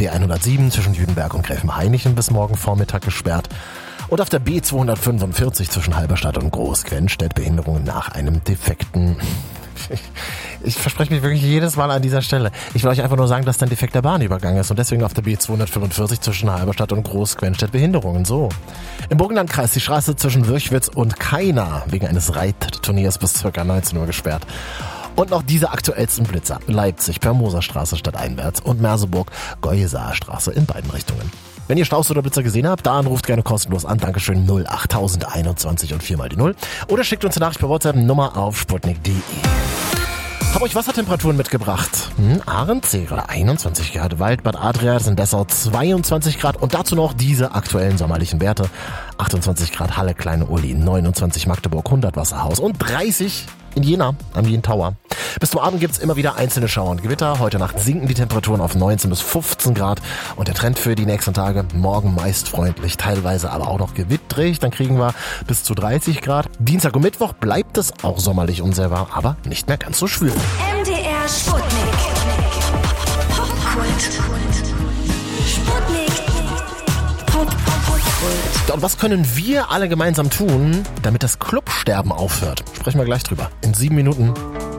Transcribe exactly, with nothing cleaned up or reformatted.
B hundertsieben zwischen Jüdenberg und Gräfenhainichen bis morgen Vormittag gesperrt. Und auf der B zweihundertfünfundvierzig zwischen Halberstadt und Großquenstedt Behinderungen nach einem defekten... Ich, ich verspreche mich wirklich jedes Mal an dieser Stelle. Ich will euch einfach nur sagen, dass da ein defekter Bahnübergang ist und deswegen auf der B zweihundertfünfundvierzig zwischen Halberstadt und Großquenstedt Behinderungen. So. Im Burgenlandkreis die Straße zwischen Würchwitz und Kaina wegen eines Reitturniers bis ca. neunzehn Uhr gesperrt. Und noch diese aktuellsten Blitzer. Leipzig, Permoserstraße stadteinwärts und Merseburg, Geusaarstraße in beiden Richtungen. Wenn ihr Staus oder Blitzer gesehen habt, dann ruft gerne kostenlos an. Dankeschön null acht einundzwanzig und vier mal die null. Oder schickt uns eine Nachricht per WhatsApp Nummer auf sputnik punkt de. Hab euch Wassertemperaturen mitgebracht. Hm, Ahrensee gerade einundzwanzig Grad, Waldbad Adria in Dessau zweiundzwanzig Grad und dazu noch diese aktuellen sommerlichen Werte. achtundzwanzig Grad Halle, Kleine Uli, neunundzwanzig Magdeburg, hundert Wasserhaus und dreißig in Jena am Wien Tower. Bis zum Abend gibt's immer wieder einzelne Schauer und Gewitter. Heute Nacht sinken die Temperaturen auf neunzehn bis fünfzehn Grad und der Trend für die nächsten Tage, morgen meist freundlich, teilweise aber auch noch gewittrig. Dann kriegen wir bis zu dreißig Grad. Dienstag und Mittwoch bleibt es auch sommerlich und sehr warm, aber nicht mehr ganz so schwül. M D R Sputnik. Popkult. Sputnik. Popkult. Und was können wir alle gemeinsam tun, damit das Clubsterben aufhört? Sprechen wir gleich drüber. In sieben Minuten.